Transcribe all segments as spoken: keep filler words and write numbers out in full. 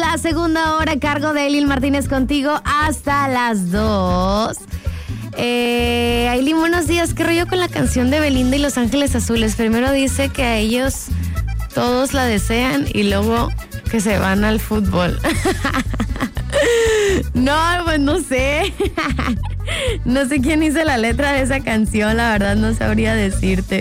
la segunda hora a cargo de Aileen Martínez contigo hasta las dos. Eh, Aileen, buenos días. ¿Qué rollo con la canción de Belinda y Los Ángeles Azules? Primero dice que a ellos todos la desean y luego que se van al fútbol. No, pues no sé. No sé quién hizo la letra de esa canción, la verdad no sabría decirte.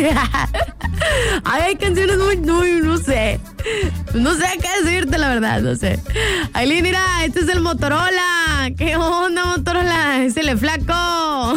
Ay, hay canciones muy, muy, no sé. No sé qué decirte, la verdad, no sé. Aileen, mira, este es el Motorola. ¿Qué onda, Motorola? Es el flaco.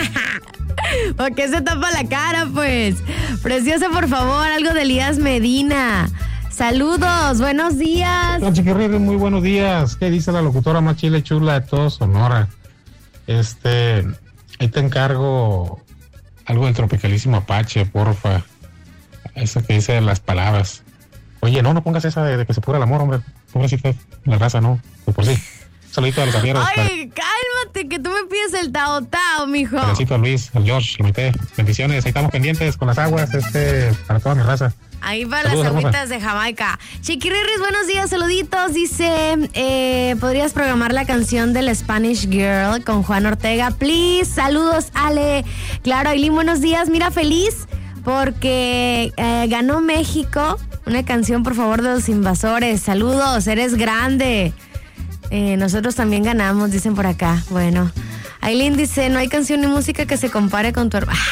¿Por qué se tapa la cara, pues? Preciosa, por favor, algo de Elías Medina. Saludos, buenos días. Hola, Chiquirri, muy buenos días. ¿Qué dice la locutora más chile chula de todo Sonora? Este, ahí te encargo algo del Tropicalísimo Apache, porfa. Esa que dice las palabras. Oye, no, no pongas esa de, de que se pura el amor, hombre. Pobrecita, la raza, no, de por sí. Saludito a los amigos. Ay, cálmate, que tú me pides el tao tao, mijo. Saludito a Luis, al George, lo metí. Bendiciones, ahí estamos pendientes con las aguas, este, para toda mi raza. Ahí para Saludos, las agüitas hermosa. De Jamaica. Chiquirrirris, buenos días, saluditos. Dice, eh, ¿podrías programar la canción del Spanish Girl con Juan Ortega? Please, saludos, Ale. Claro, Aileen, buenos días. Mira, feliz porque eh, ganó México. Una canción, por favor, de Los Invasores. Saludos, eres grande. Eh, nosotros también ganamos, dicen por acá. Bueno, Aileen dice, no hay canción ni música que se compare con tu hermana.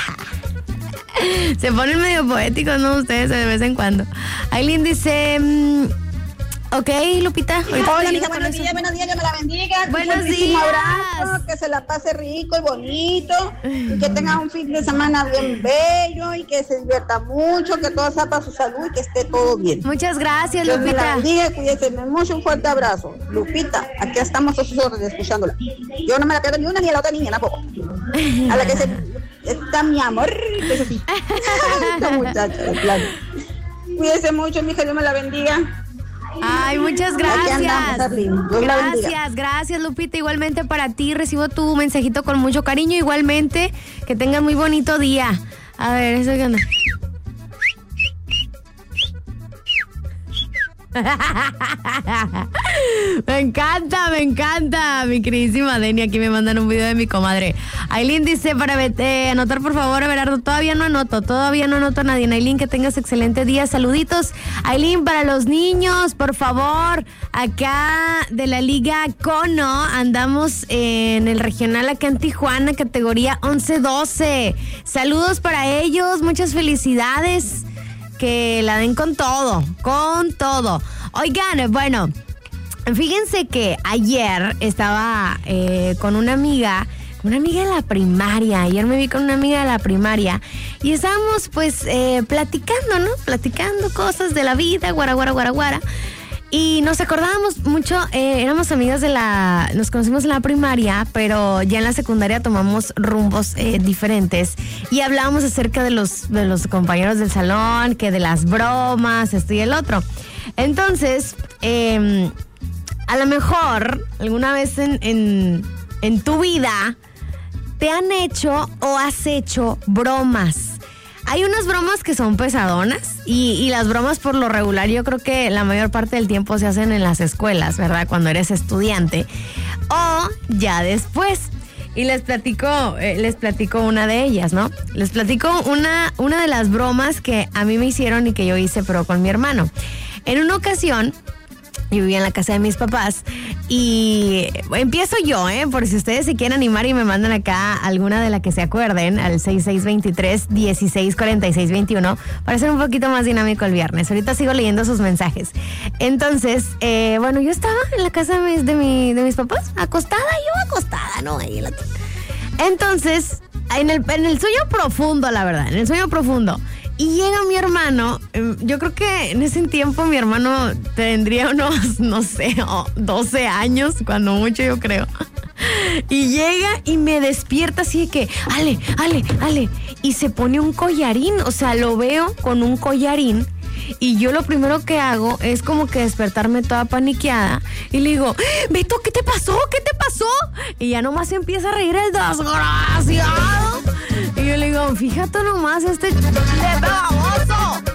Se ponen medio poéticos, ¿no? Ustedes de vez en cuando. Aileen dice, mmm, ok, Lupita. Hola, amiga, buenos días, buenos días, que me la bendiga. Buenos días. Un abrazo, que se la pase rico y bonito, y que tenga un fin de semana bien bello, y que se divierta mucho, que todo sea para su salud y que esté todo bien. Muchas gracias, Dios Lupita. me la bendiga, cuídese mucho, un fuerte abrazo. Lupita, aquí estamos a sus órdenes escuchándola. Yo no me la pierdo ni una ni a la otra niña, tampoco. A la que se... Está mi amor, eso sí. Esta muchacha, claro. Cuídese mucho, mi hija, Dios me la bendiga. Ay, muchas gracias. Andamos, gracias, gracias, Lupita. Igualmente para ti, recibo tu mensajito con mucho cariño. Igualmente, que tengas muy bonito día. A ver, eso que onda. Me encanta, me encanta. Mi queridísima Deni, aquí me mandan un video de mi comadre. Aileen dice, para eh, anotar por favor, Everardo, todavía no anoto, todavía no anoto a nadie. Aileen, que tengas excelente día, saluditos. Aileen, para los niños, por favor, acá de la Liga Cono, andamos en el regional acá en Tijuana, categoría once doce. Saludos para ellos, muchas felicidades. Que la den con todo, con todo. Oigan, bueno, fíjense que ayer estaba eh, con una amiga, una amiga de la primaria. Ayer me vi con una amiga de la primaria y estábamos pues eh, platicando, ¿no? Platicando cosas de la vida, guara, guara, guara, guara. Y nos acordábamos mucho, eh, éramos amigas de la, nos conocimos en la primaria, pero ya en la secundaria tomamos rumbos eh, diferentes y hablábamos acerca de los, de los compañeros del salón, que de las bromas, esto y el otro. Entonces, eh, a lo mejor alguna vez en, en, en tu vida te han hecho o has hecho bromas. Hay unas bromas que son pesadonas y, y las bromas por lo regular yo creo que la mayor parte del tiempo se hacen en las escuelas, ¿verdad? Cuando eres estudiante o ya después. Y les platico, eh, les platico una de ellas, ¿no? Les platico una, una de las bromas que a mí me hicieron y que yo hice pero con mi hermano. En una ocasión... Yo vivía en la casa de mis papás y empiezo yo, ¿eh? Por si ustedes se quieren animar y me mandan acá alguna de la que se acuerden al seis seis dos tres, uno seis cuatro seis dos uno para ser un poquito más dinámico el viernes. Ahorita sigo leyendo sus mensajes. Entonces, eh, bueno, yo estaba en la casa de mis, de, mi, de mis papás, acostada, yo acostada, ¿no? Ahí en la... Entonces, en el, en el sueño profundo, la verdad, en el sueño profundo. Y llega mi hermano, yo creo que en ese tiempo mi hermano tendría unos, no sé, doce años, cuando mucho yo creo. Y llega y me despierta así de que, Ale, Ale, Ale. Y se pone un collarín, o sea, lo veo con un collarín. Y yo lo primero que hago es como que despertarme toda paniqueada. Y le digo, Beto, ¿qué te pasó? ¿Qué te pasó? Y ya nomás se empieza a reír el desgraciado. Y yo le digo, fíjate nomás, este le baboso.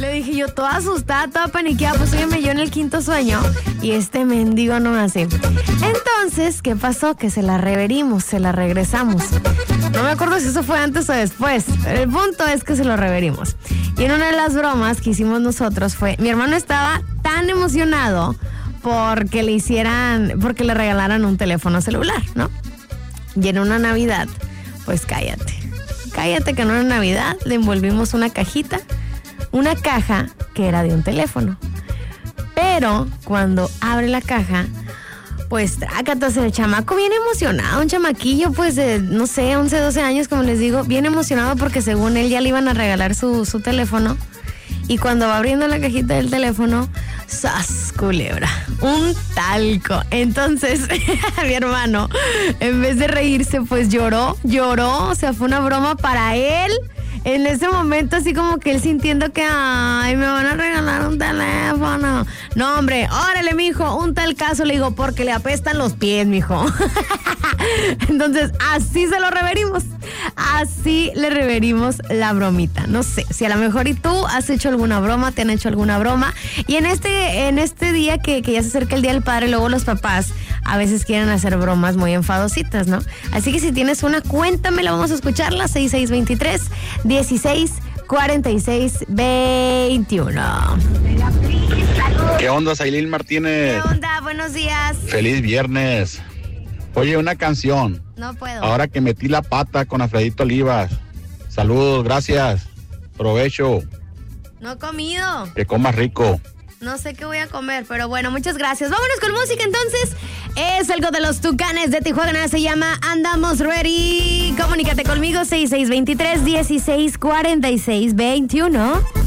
Le dije yo toda asustada, toda paniqueada, pues oye, yo en el quinto sueño y este mendigo no me hace. Entonces, ¿qué pasó? Que se la reverimos, se la regresamos. No me acuerdo si eso fue antes o después. El punto es que se lo reverimos. Y en una de las bromas que hicimos nosotros fue, mi hermano estaba tan emocionado porque le hicieran, porque le regalaran un teléfono celular, ¿no? Y en una Navidad, pues cállate. Cállate que en una Navidad le envolvimos una cajita, una caja que era de un teléfono. Pero cuando abre la caja, pues trácate, el chamaco bien emocionado, un chamaquillo pues de, no sé, once, doce años, como les digo, bien emocionado porque según él ya le iban a regalar su, su teléfono. Y cuando va abriendo la cajita del teléfono, ¡sas, culebra! Un talco. Entonces, mi hermano, en vez de reírse, pues lloró, lloró. O sea, fue una broma para él. En ese momento, así como que él sintiendo que, ay, me van a regalar un teléfono. No, hombre, órale, mijo, un tal caso, le digo, porque le apestan los pies, mijo. Entonces, así se lo reverimos. Así le reverimos la bromita. No sé, si a lo mejor y tú has hecho alguna broma, te han hecho alguna broma. Y en este, en este día que, que ya se acerca el Día del Padre, luego los papás a veces quieren hacer bromas muy enfadositas, ¿no? Así que si tienes una, cuéntamela, vamos a escucharla. seis seis dos tres, dieciséis cuarenta y seis veintiuno. ¿Qué onda, Sailín Martínez? ¿Qué onda? Buenos días. Feliz viernes. Oye, una canción. No puedo. Ahora que metí la pata con Alfredito Olivas. Saludos, gracias. Provecho. No he comido. Que comas rico. No sé qué voy a comer, pero bueno, muchas gracias. Vámonos con música entonces. Es algo de los Tucanes de Tijuana, se llama Andamos Ready. Comunícate conmigo, seis seis dos tres, dieciséis cuarenta y seis veintiuno.